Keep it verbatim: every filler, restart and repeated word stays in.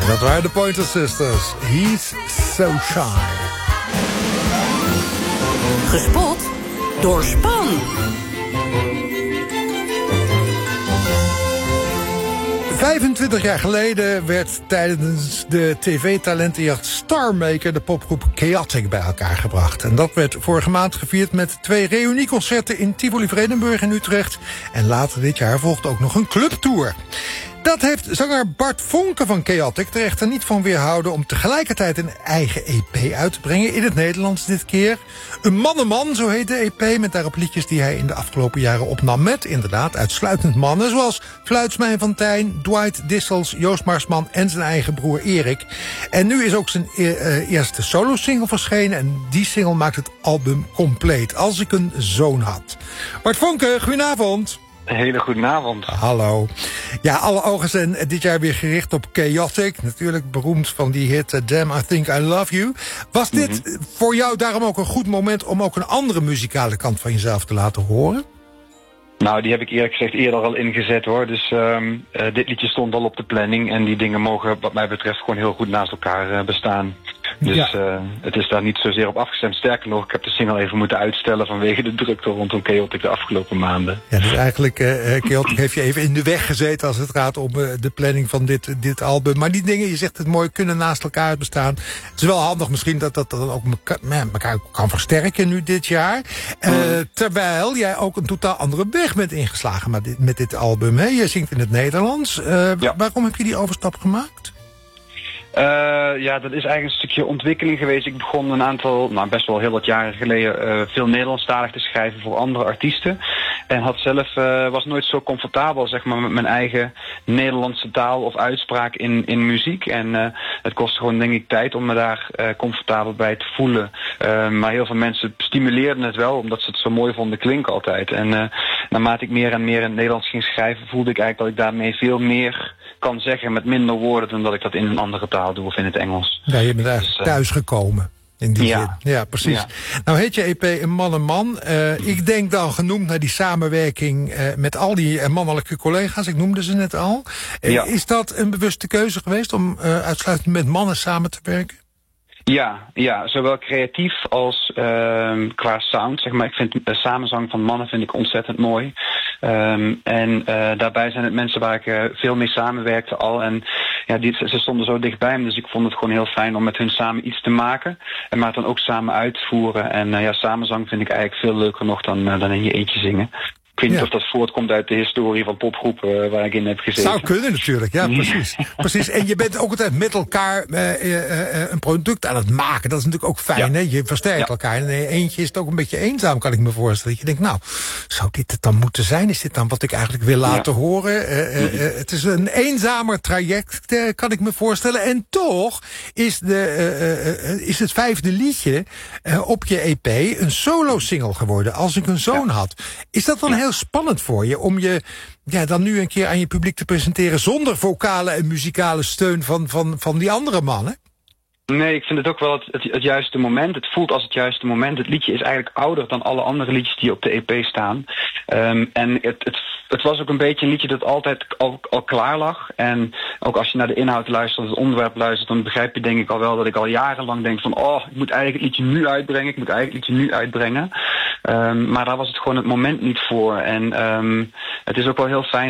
Dat waren de Pointer Sisters. He's so shy. Gespot door Span. vijfentwintig jaar geleden werd tijdens de tv-talentenjacht Starmaker de popgroep Chaotic bij elkaar gebracht. En dat werd vorige maand gevierd met twee reunieconcerten in Tivoli Vredenburg in Utrecht. En later dit jaar volgt ook nog een clubtour. Dat heeft zanger Bart Vonke van Chaotic er echter niet van weerhouden om tegelijkertijd een eigen E P uit te brengen, in het Nederlands dit keer. Een mannenman, zo heet de E P, met daarop liedjes die hij in de afgelopen jaren opnam met, inderdaad, uitsluitend mannen, zoals Fluitsmijn van Tijn, Dwight Dissels, Joost Marsman en zijn eigen broer Erik. En nu is ook zijn e- uh, eerste solo-single verschenen en die single maakt het album compleet, Als ik een zoon had. Bart Vonke, goedenavond. Een hele goedenavond. Hallo. Ja, alle ogen zijn dit jaar weer gericht op Chaotic. Natuurlijk beroemd van die hit uh, Damn, I Think I Love You. Was dit mm-hmm. voor jou daarom ook een goed moment om ook een andere muzikale kant van jezelf te laten horen? Nou, die heb ik eerlijk gezegd eerder al ingezet hoor. Dus um, uh, dit liedje stond al op de planning. En die dingen mogen wat mij betreft gewoon heel goed naast elkaar uh, bestaan. Dus ja. uh, het is daar niet zozeer op afgestemd. Sterker nog, ik heb de single even moeten uitstellen vanwege de drukte rondom Chaotic de afgelopen maanden. Ja, dus eigenlijk, uh, Chaotic heeft je even in de weg gezeten als het gaat om uh, de planning van dit, dit album. Maar die dingen, je zegt het mooi, kunnen naast elkaar bestaan. Het is wel handig misschien dat dat dan ook elkaar, elkaar kan versterken nu dit jaar. Uh, mm. Terwijl jij ook een totaal andere weg bent ingeslagen met dit, met dit album. Hè? Je zingt in het Nederlands. Uh, ja. Waarom heb je die overstap gemaakt? Uh, ja, dat is eigenlijk een stukje ontwikkeling geweest. Ik begon een aantal, nou best wel heel wat jaren geleden, uh, veel Nederlandstalig te schrijven voor andere artiesten. En had zelf, uh, was nooit zo comfortabel, zeg maar, met mijn eigen Nederlandse taal of uitspraak in, in muziek. En uh, het kostte gewoon, denk ik, tijd om me daar uh, comfortabel bij te voelen. Uh, maar heel veel mensen stimuleerden het wel, omdat ze het zo mooi vonden klinken altijd. En uh, naarmate ik meer en meer in het Nederlands ging schrijven, voelde ik eigenlijk dat ik daarmee veel meer kan zeggen met minder woorden dan dat ik dat in een andere taal doe of in het Engels. Ja, je bent eigenlijk dus, uh, thuisgekomen. In die ja. zin. Ja, precies. Ja. Nou heet je E P Een Man en Man. Uh, ik denk dan genoemd naar die samenwerking uh, met al die uh, mannelijke collega's. Ik noemde ze net al. Uh, ja. Is dat een bewuste keuze geweest om uh, uitsluitend met mannen samen te werken? Ja, ja, zowel creatief als uh, qua sound, zeg maar. Ik vind de samenzang van mannen vind ik ontzettend mooi. Um, en uh, daarbij zijn het mensen waar ik uh, veel mee samenwerkte al. En ja, die, ze stonden zo dichtbij me, dus ik vond het gewoon heel fijn om met hun samen iets te maken. En maar het dan ook samen uit te voeren. En uh, ja, samenzang vind ik eigenlijk veel leuker nog dan, uh, dan in je eentje zingen. Ik weet niet ja. of dat voortkomt uit de historie van popgroepen uh, waar ik in heb gezeten. Zou kunnen natuurlijk, ja, precies. precies. En je bent ook altijd met elkaar uh, uh, uh, een product aan het maken. Dat is natuurlijk ook fijn, ja. hè? Je versterkt ja. elkaar. En in eentje is het ook een beetje eenzaam, kan ik me voorstellen. Dat je denkt, nou, zou dit het dan moeten zijn? Is dit dan wat ik eigenlijk wil laten ja. horen? Uh, uh, uh, het is een eenzamer traject, uh, kan ik me voorstellen. En toch is, de, uh, uh, is het vijfde liedje uh, op je E P een solo-single geworden. Als ik een zoon ja. had. Is dat dan heel spannend voor je om je ja, dan nu een keer aan je publiek te presenteren zonder vocale en muzikale steun van, van, van die andere mannen? Nee, ik vind het ook wel het, het, het juiste moment. Het voelt als het juiste moment. Het liedje is eigenlijk ouder dan alle andere liedjes die op de E P staan. Um, en het, het, het was ook een beetje een liedje dat altijd al, al klaar lag. En ook als je naar de inhoud luistert, het onderwerp luistert, dan begrijp je denk ik al wel dat ik al jarenlang denk van, oh, ik moet eigenlijk het liedje nu uitbrengen. Ik moet eigenlijk het liedje nu uitbrengen. Um, maar daar was het gewoon het moment niet voor. En um, het is ook wel heel fijn